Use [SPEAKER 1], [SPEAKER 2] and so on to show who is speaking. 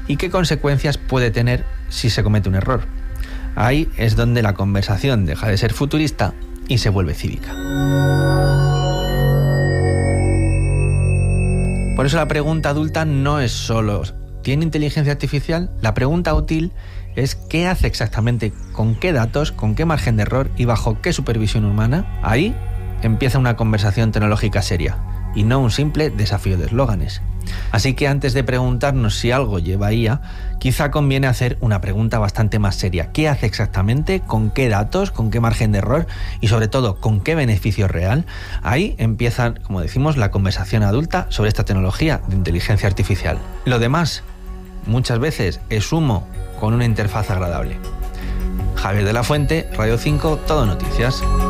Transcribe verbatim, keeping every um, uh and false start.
[SPEAKER 1] y qué consecuencias puede tener si se comete un error. Ahí es donde la conversación deja de ser futurista y se vuelve cívica. Por eso la pregunta adulta no es solo ¿tiene inteligencia artificial? La pregunta útil es ¿qué hace exactamente? ¿Con qué datos? ¿Con qué margen de error? ¿Y bajo qué supervisión humana? Ahí empieza una conversación tecnológica seria y no un simple desafío de eslóganes. Así que antes de preguntarnos si algo lleva I A, quizá conviene hacer una pregunta bastante más seria. ¿Qué hace exactamente? ¿Con qué datos? ¿Con qué margen de error? Y sobre todo, ¿con qué beneficio real? Ahí empieza, como decimos, la conversación adulta sobre esta tecnología de inteligencia artificial. Lo demás, muchas veces, es humo con una interfaz agradable. Javier de la Fuente, Radio cinco, Todo Noticias.